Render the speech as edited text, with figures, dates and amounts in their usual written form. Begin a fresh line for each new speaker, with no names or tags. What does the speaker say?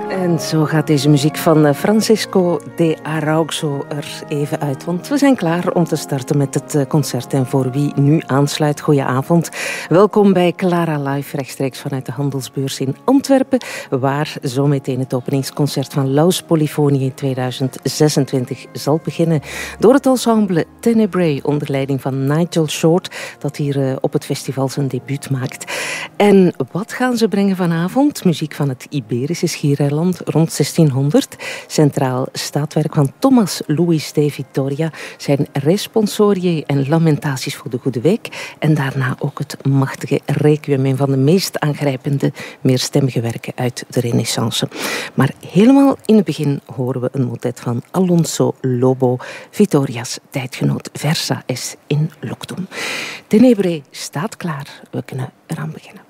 En zo gaat deze muziek van Francisco de Arauxo er even uit. Want we zijn klaar om te starten met het concert. En voor wie nu aansluit, goedenavond. Welkom bij Clara Live, rechtstreeks vanuit de Handelsbeurs in Antwerpen. Waar zometeen het openingsconcert van Laus Polyphonie 2026 zal beginnen. Door het ensemble Tenebrae onder leiding van Nigel Short. Dat hier op het festival zijn debuut maakt. En wat gaan ze brengen vanavond? Muziek van het Iberische schiereiland rond 1600. Centraal staatwerk van Thomas Louis de Vittoria. Zijn Responsorie en Lamentaties voor de Goede Week. En daarna ook het machtige Requiem, een van de meest aangrijpende meerstemmige werken uit de Renaissance. Maar helemaal in het begin horen we een motet van Alonso Lobo, Vittoria's tijdgenoot. Versa es in Luctum. Tenebrae staat klaar. We kunnen eraan beginnen.